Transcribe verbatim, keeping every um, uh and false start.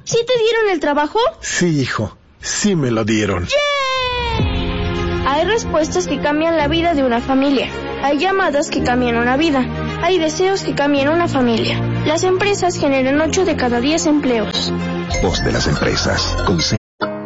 ¿Sí te dieron el trabajo? Sí, hijo. Sí me lo dieron. ¡Yay! Hay respuestas que cambian la vida de una familia. Hay llamadas que cambian una vida. Hay deseos que cambian una familia. Las empresas generan ocho de cada diez empleos. Voz de las empresas. Con